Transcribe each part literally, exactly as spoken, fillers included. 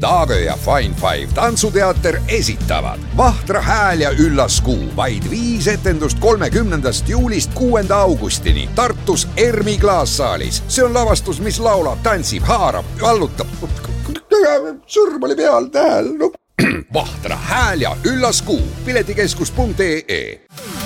Daagö ja Fine Five tantsuteater esitavad Vahtra hääl ja üllas kuu. Vaid viis etendust kolmekümnendast juulist kuuenda augustini Tartus Ermi klaassaalis. See on lavastus, mis laulab, tantsib, haarab, vallutab. Sõrm oli peal tähel. No. Vahtra hääl ja üllas kuu. Piletikeskus punkt ee.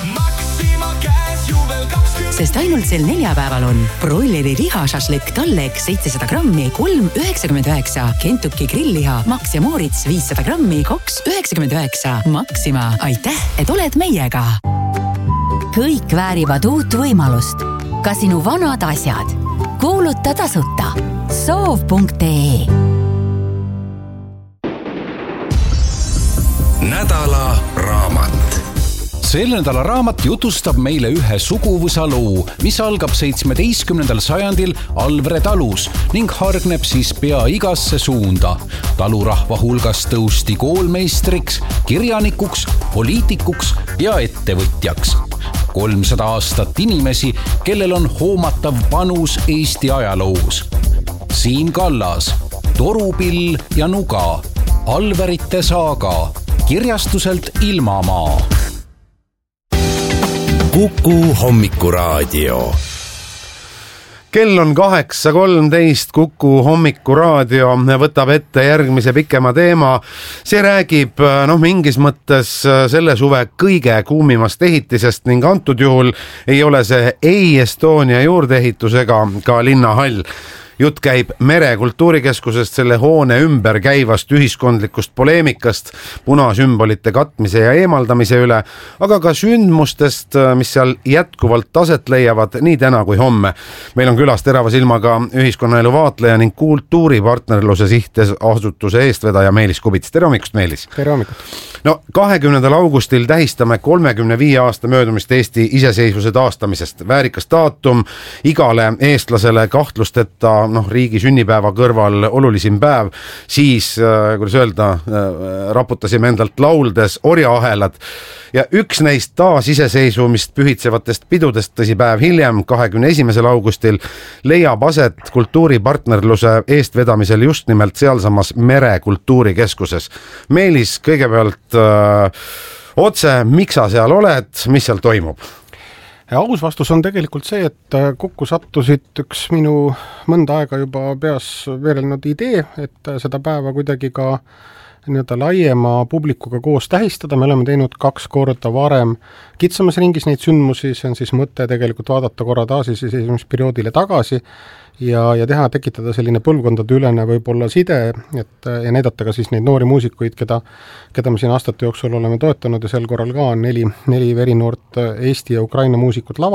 Sest ainult sel neljapäeval on broileri lihašašlik tallek seitsesada grammi kolm üheksakümmend üheksa, Kentucky grillliha Max ja Moritz viissada grammi kaks üheksakümmend üheksa. Maxima, aitäh, et oled meiega! Kõik väärivad uut võimalust. Ka sinu vanad asjad. Kuuluta tasuta. soov punkt ee. Nädala raamat. Selle nädala raamat jutustab meile ühe suguvõsa loo, mis algab seitsmeteistkümnendal sajandil Alvre talus ning hargneb siis pea igasse suunda. Talurahva hulgas tõusti koolmeistriks, kirjanikuks, poliitikuks ja ettevõtjaks. kolmsada aastat inimesi, kellel on hoomatav panus Eesti ajaloos. Siim Kallas, Torupill ja Nuga, Alverite saaga, kirjastuselt Ilmamaa. Kuku hommikuraadio. Kell on kaheksa kolmteist, Kuku hommikuraadio võtab ette järgmise pikema teema. See räägib noh, mingis mõttes selle suve kõige kuumimast ehitisest ning antud juhul ei ole see ei Estonia juurdeehitusega ka linnahall. Jutt käib Mere kultuurikeskusest, selle hoone ümber käivast ühiskondlikust poleemikast, punasümbolite katmise ja eemaldamise üle, aga ka sündmustest, mis seal jätkuvalt taset leiavad nii täna kui homme. Meil on külas terava silmaga ühiskonnaelu vaatleja ning kultuuripartnerluse sihtasutuse eestvedaja Meelis Kubits. Tere hommikust, Meelis! Tere hommikut! No kahekümnendal augustil tähistame kolmekümne viie aasta möödumist Eesti iseseisvuse taastamisest. Väärikas daatum igale eestlasele kahtlusteta noh, riigi sünnipäeva kõrval olulisim päev, siis, kuidas öelda, raputasime endalt lauldes orjaahelad ja üks neist taas iseseisvumist pühitsevatest pidudest tõsi päev hiljem, kahekümne esimesel augustil, leiab aset kultuuripartnerluse eestvedamisel just nimelt sealsamas Mere kultuurikeskuses. Meelis, kõigepealt öö, otse, miks sa seal oled, mis seal toimub? Ja aus vastus on tegelikult see, et kokku sattusid üks minu mõnda aega juba peas veerelnud idee, et seda päeva kuidagi ka nii-öelda laiema publikuga koos tähistada. Me oleme teinud kaks korda varem kitsamas ringis neid sündmusi, see on siis mõte tegelikult vaadata korra taasiseseisvumisperioodile tagasi ja, ja teha, tekitada selline põlvkondade ülene võib-olla side, et, ja näidata ka siis neid noori muusikuid, keda, keda me siin aastate jooksul oleme toetanud ja sel korral ka on neli, neli verinoort Eesti ja Ukraina muusikut lava.